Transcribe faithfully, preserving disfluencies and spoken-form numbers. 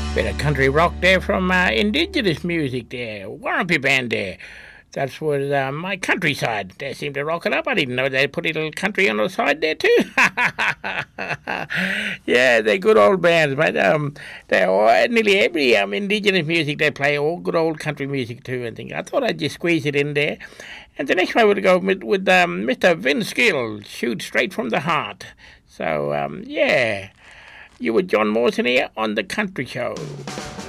Bit of country rock there from uh, Indigenous music there, Warumpi Band there. That's what uh, my countryside. They seem to rock it up. I didn't know they put a little country on the side there too. Yeah, they're good old bands, but um, they all nearly every um Indigenous music they play all good old country music too. And things. I thought I'd just squeeze it in there. And the next one would go with, with um, Mister Vince Gill, Shoot Straight from the Heart. So um, yeah, you were John Mawson here on the Country Show.